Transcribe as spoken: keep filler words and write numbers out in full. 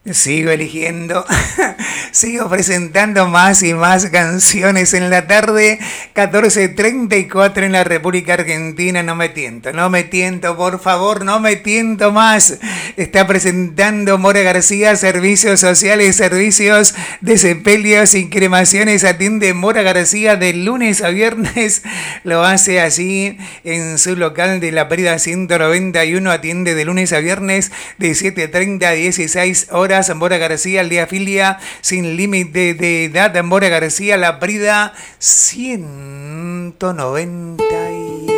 Sigo eligiendo, sigo presentando más y más canciones en la tarde, catorce treinta y cuatro en la República Argentina. No me tiento, no me tiento, por favor, no me tiento más. Está presentando Mora García, servicios sociales, servicios de sepelios y cremaciones. Atiende Mora García de lunes a viernes. Lo hace así en su local de la Prida ciento noventa y uno. Atiende de lunes a viernes de siete treinta a dieciséis horas. Mora García, el de afilia sin límite de edad. Mora García, la Prida ciento noventa y